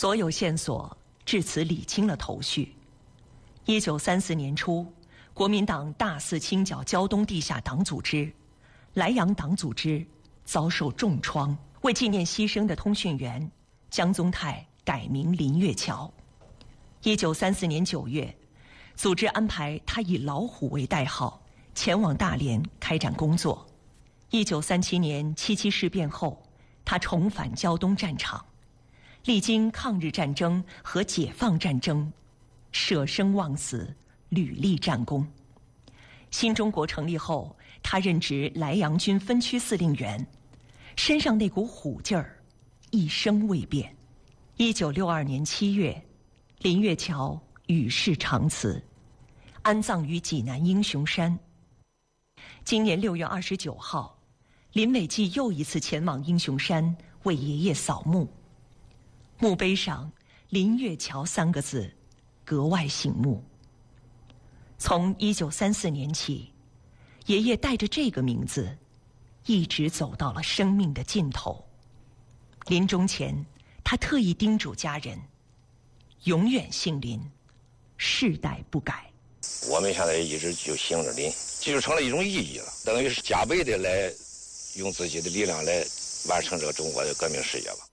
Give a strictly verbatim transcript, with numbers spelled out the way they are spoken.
所有线索至此理清了头绪。一九三四年初，国民党大肆清剿胶东地下党组织，莱阳党组织遭受重创。为纪念牺牲的通讯员，江宗泰改名林月桥。一九三四年九月，组织安排他以老虎为代号，前往大连开展工作。一九三七年七七事变后，他重返胶东战场，历经抗日战争和解放战争，舍生忘死，屡立战功。新中国成立后，他任职莱阳军分区司令员，身上那股虎劲儿，一生未变。一九六二年七月，林月桥与世长辞，安葬于济南英雄山。今年六月二十九号，林伟季又一次前往英雄山为爷爷扫墓，墓碑上“林月桥”三个字格外醒目。从一九三四年起，爷爷带着这个名字，一直走到了生命的尽头。临终前，他特意叮嘱家人，永远姓林，世代不改。 我们现在一直就姓着林，这就成了一种意义了，等于是加倍的来用自己的力量来完成这个中国的革命事业吧。